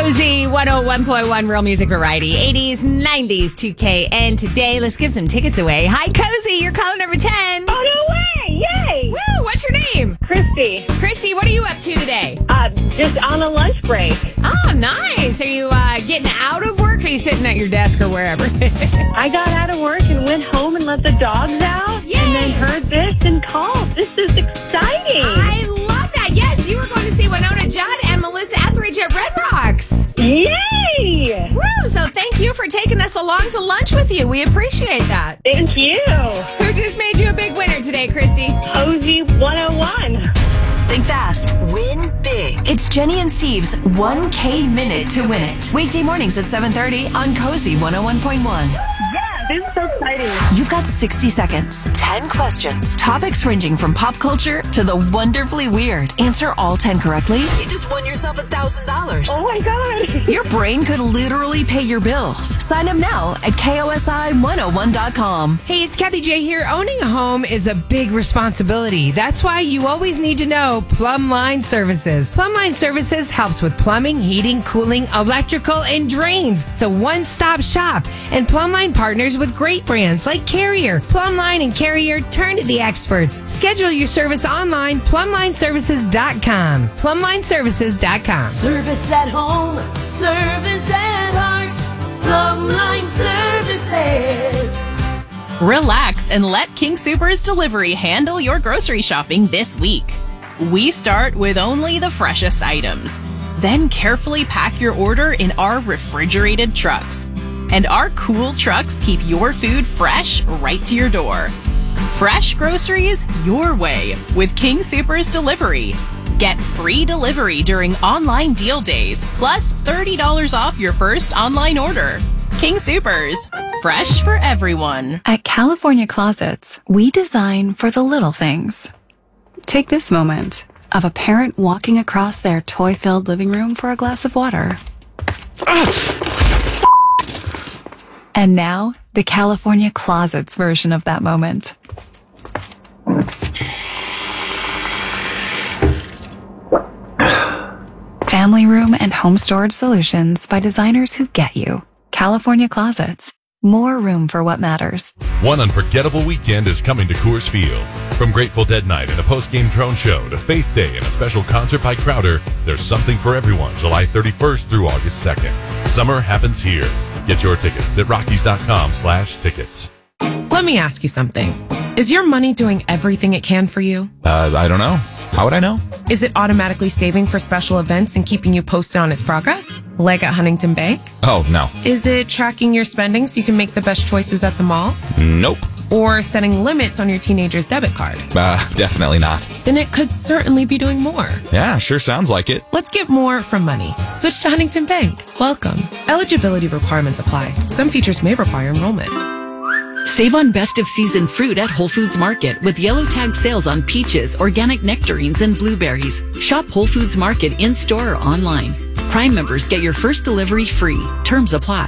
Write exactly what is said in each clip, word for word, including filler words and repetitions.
Cozy one oh one point one Real Music Variety, eighties, nineties, two K, and today let's give some tickets away. Hi, Cozy, you're caller number ten. Oh, no way! Yay! Woo, what's your name? Christy. Christy, what are you up to today? Uh, just on a lunch break. Oh, nice. Are you uh, getting out of work or are you sitting at your desk or wherever? I got out of work and went home and let the dogs out. Yay! And then heard this and called. This is exciting. I love that. Yes, you were going to see Winona Judd and Melissa Etheridge at Red Rocks. Yay! Woo, so thank you for taking us along to lunch with you. We appreciate that. Thank you. Who just made you a big winner today, Christy? Cozy one oh one. Think fast. Win big. It's Jenny and Steve's one K Minute to Win It. Weekday mornings at seven thirty on Cozy one oh one point one. Yeah, this is so exciting. You've got sixty seconds, ten questions, topics ranging from pop culture to the wonderfully weird. Answer all ten correctly, you just won yourself one thousand dollars. Oh, my God. Your brain could literally pay your bills. Sign up now at K O S I one oh one dot com. Hey, it's Kathy J here. Owning a home is a big responsibility. That's why you always need to know Plumline Services. Plumline Services helps with plumbing, heating, cooling, electrical, and drains. It's a one-stop shop. And Plumline partners with great brands like Carrier. Plumline and Carrier turn to the experts. Schedule your service online, plumline services dot com. plumline services dot com. Service at home, service at heart, Plumline Services. Relax and let King Soopers Delivery handle your grocery shopping this week. We start with only the freshest items, then carefully pack your order in our refrigerated trucks. And our cool trucks keep your food fresh right to your door. Fresh groceries your way with King Soopers Delivery. Get free delivery during online deal days, plus thirty dollars off your first online order. King Soopers, fresh for everyone. At California Closets, we design for the little things. Take this moment of a parent walking across their toy-filled living room for a glass of water. And now, the California Closets version of that moment. Family room and home storage solutions by designers who get you. California Closets. More room for what matters. One unforgettable weekend is coming to Coors Field. From Grateful Dead Night and a post-game drone show to Faith Day and a special concert by Crowder, there's something for everyone July thirty-first through August second. Summer happens here. Get your tickets at rockies.com slash tickets. Let me ask you something. Is your money doing everything it can for you? Uh, I don't know. How would I know? Is it automatically saving for special events and keeping you posted on its progress? Like at Huntington Bank? Oh, no. Is it tracking your spending so you can make the best choices at the mall? Nope. Or setting limits on your teenager's debit card? Uh, definitely not. Then it could certainly be doing more. Yeah, sure sounds like it. Let's get more from money. Switch to Huntington Bank. Welcome. Eligibility requirements apply. Some features may require enrollment. Save on best of season fruit at Whole Foods Market with yellow tag sales on peaches, organic nectarines, and blueberries. Shop Whole Foods Market in-store or online. Prime members get your first delivery free. Terms apply.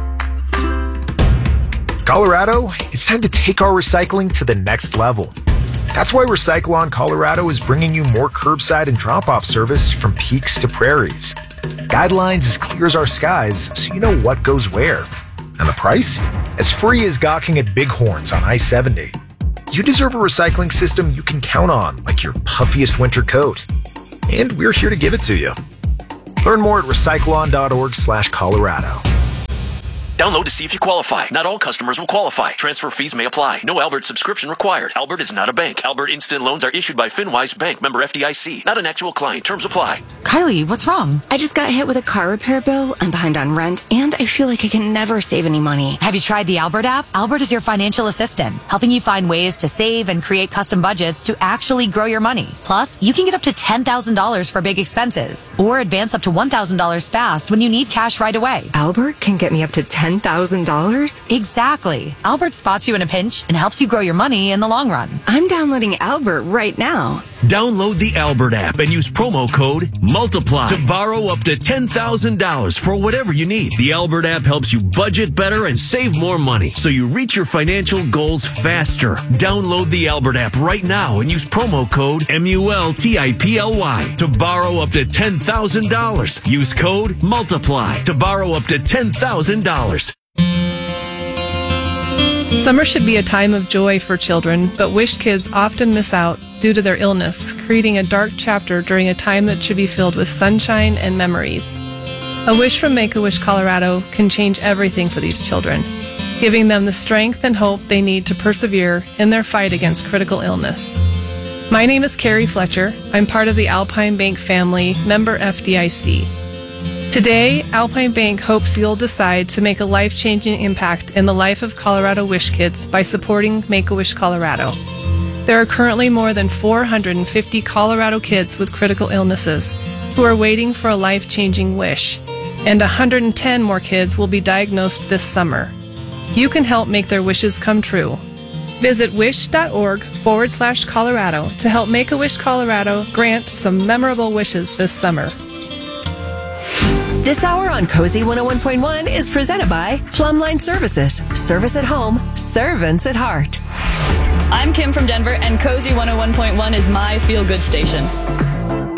Colorado, it's time to take our recycling to the next level. That's why Recyclon Colorado is bringing you more curbside and drop-off service from peaks to prairies. Guidelines as clear as our skies, so you know what goes where. And the price? As free as gawking at bighorns on I seventy. You deserve a recycling system you can count on, like your puffiest winter coat. And we're here to give it to you. Learn more at recyclon.org slash Colorado. Download to see if you qualify. Not all customers will qualify. Transfer fees may apply. No Albert subscription required. Albert is not a bank. Albert Instant Loans are issued by FinWise Bank, member F D I C. Not an actual client. Terms apply. Kylie, what's wrong? I just got hit with a car repair bill. I'm behind on rent, and I feel like I can never save any money. Have you tried the Albert app? Albert is your financial assistant, helping you find ways to save and create custom budgets to actually grow your money. Plus, you can get up to ten thousand dollars for big expenses, or advance up to one thousand dollars fast when you need cash right away. Albert can get me up to ten thousand dollars? Exactly. Albert spots you in a pinch and helps you grow your money in the long run. I'm downloading Albert right now. Download the Albert app and use promo code MULTIPLY to borrow up to ten thousand dollars for whatever you need. The Albert app helps you budget better and save more money so you reach your financial goals faster. Download the Albert app right now and use promo code M U L T I P L Y to borrow up to ten thousand dollars. Use code MULTIPLY to borrow up to ten thousand dollars. Summer should be a time of joy for children, but Wish kids often miss out due to their illness, creating a dark chapter during a time that should be filled with sunshine and memories. A wish from Make-A-Wish Colorado can change everything for these children, giving them the strength and hope they need to persevere in their fight against critical illness. My name is Carrie Fletcher. I'm part of the Alpine Bank family, member F D I C. Today, Alpine Bank hopes you'll decide to make a life-changing impact in the life of Colorado Wish kids by supporting Make-A-Wish Colorado. There are currently more than four hundred fifty Colorado kids with critical illnesses who are waiting for a life-changing wish, and one hundred ten more kids will be diagnosed this summer. You can help make their wishes come true. Visit wish.org forward slash Colorado to help Make-A-Wish Colorado grant some memorable wishes this summer. This hour on Cozy one oh one point one is presented by Plumline Services. Service at home, servants at heart. I'm Kim from Denver, and Cozy one oh one point one is my feel-good station.